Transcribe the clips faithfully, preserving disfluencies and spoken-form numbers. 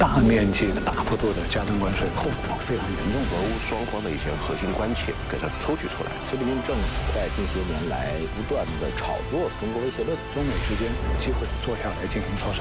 大面积、大幅度的加征关税，后果非常严重。 俄乌双方的一些核心关切给它抽取出来。 菲律宾政府在近些年来不断的炒作中国威胁论， 中美之间有机会坐下来进行磋商。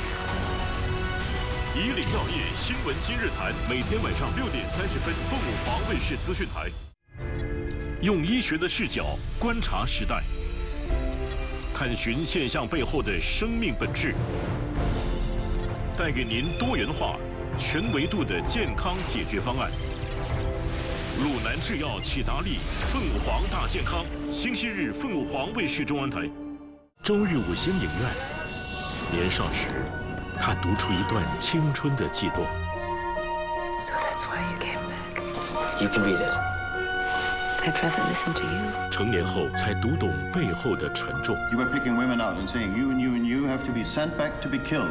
以岭药业新闻今日谈，每天晚上六点三十分，凤舞华卫视资讯台，用医学的视角观察时代，探寻现象背后的生命本质，带给您多元化、全维度的健康解决方案。鲁南制药启达利凤舞皇大健康，星期日凤舞皇卫视中央台。周日五星影院，年少时，他读出一段青春的悸动。 So that's why you came back. You can read it. I'd rather listen to you. 成年后才读懂背后的沉重。 You were picking women out and saying you and you and you have to be sent back to be killed.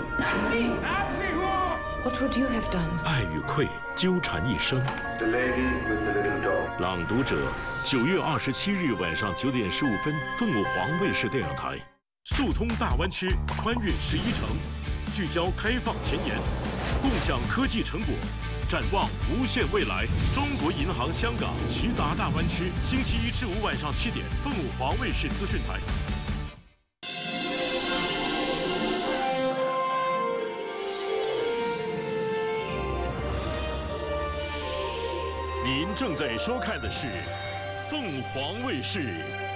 What would you have done? 爱与愧纠缠一生。 The lady with the little dog. 朗读者，九月二十七日晚上九点十五分，凤舞皇卫视电影台。速通大湾区，穿越十一城，聚焦开放前沿，共享科技成果，展望无限未来。中国银行香港齐达大湾区，星期一至五晚上七点，凤舞皇卫视资讯台。您正在收看的是凤凰卫视